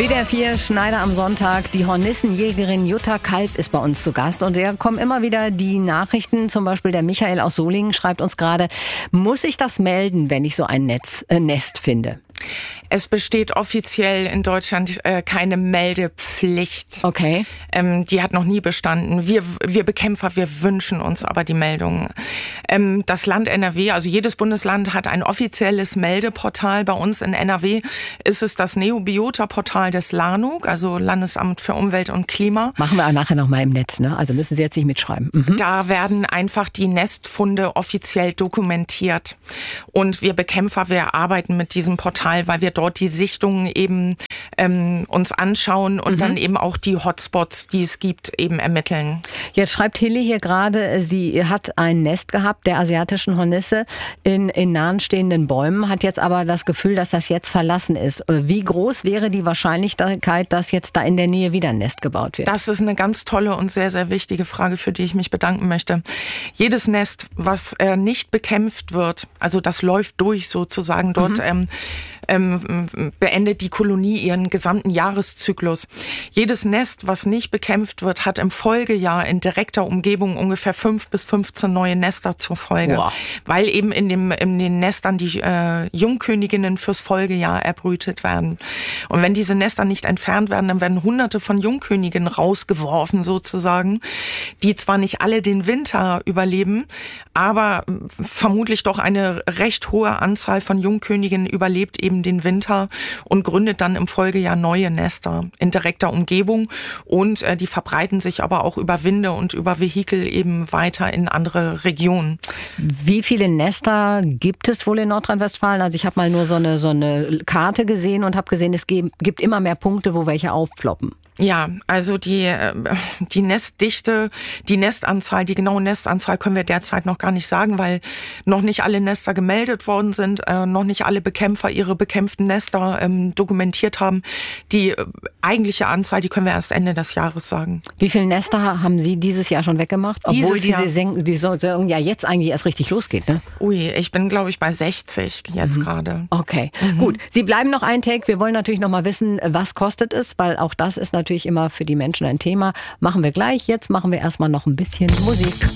WDR 4 Schneider am Sonntag. Die Hornissenjägerin Jutta Kalb ist bei uns zu Gast. Und da kommen immer wieder die Nachrichten. Zum Beispiel der Michael aus Solingen schreibt uns gerade: Muss ich das melden, wenn ich so ein Nest finde? Es besteht offiziell in Deutschland keine Meldepflicht. Okay. Die hat noch nie bestanden. Wir Bekämpfer, wir wünschen uns aber die Meldungen. Das Land NRW, also jedes Bundesland hat ein offizielles Meldeportal. Bei uns in NRW ist es das Neobiota-Portal des LANUG, also Landesamt für Umwelt und Klima. Machen wir auch nachher noch mal im Netz, ne? Also müssen Sie jetzt nicht mitschreiben. Mhm. Da werden einfach die Nestfunde offiziell dokumentiert. Und wir Bekämpfer, wir arbeiten mit diesem Portal, weil wir dort die Sichtungen eben uns anschauen und dann eben auch die Hotspots, die es gibt, eben ermitteln. Jetzt schreibt Hilly hier gerade, sie hat ein Nest gehabt, der asiatischen Hornisse, in nahenstehenden Bäumen, hat jetzt aber das Gefühl, dass das jetzt verlassen ist. Wie groß wäre die Wahrscheinlichkeit, dass jetzt da in der Nähe wieder ein Nest gebaut wird? Das ist eine ganz tolle und sehr, sehr wichtige Frage, für die ich mich bedanken möchte. Jedes Nest, was nicht bekämpft wird, also das läuft durch sozusagen, dort beendet die Kolonie ihren gesamten Jahreszyklus. Jedes Nest, was nicht bekämpft wird, hat im Folgejahr in direkter Umgebung ungefähr 5 bis 15 neue Nester zur Folge. Wow. Weil eben in den Nestern die Jungköniginnen fürs Folgejahr erbrütet werden. Und wenn diese Nester nicht entfernt werden, dann werden Hunderte von Jungköniginnen rausgeworfen sozusagen, die zwar nicht alle den Winter überleben, aber vermutlich doch eine recht hohe Anzahl von Jungköniginnen überlebt eben den Winter und gründet dann im Folgejahr neue Nester in direkter Umgebung, und die verbreiten sich aber auch über Winde und über Vehikel eben weiter in andere Regionen. Wie viele Nester gibt es wohl in Nordrhein-Westfalen? Also ich habe mal nur so eine Karte gesehen und habe gesehen, es gibt immer mehr Punkte, wo welche aufploppen. Ja, also die Nestdichte, die Nestanzahl, die genaue Nestanzahl können wir derzeit noch gar nicht sagen, weil noch nicht alle Nester gemeldet worden sind, noch nicht alle Bekämpfer ihre bekämpften Nester dokumentiert haben. Die eigentliche Anzahl, die können wir erst Ende des Jahres sagen. Wie viele Nester haben Sie dieses Jahr schon weggemacht? Obwohl die Saison ja jetzt eigentlich erst richtig losgeht, ne? Ui, ich bin, glaube ich, bei 60 jetzt gerade. Okay, gut. Sie bleiben noch ein Take. Wir wollen natürlich noch mal wissen, was kostet es, weil auch das ist natürlich immer für die Menschen ein Thema. Machen wir gleich. Jetzt machen wir erstmal noch ein bisschen Musik.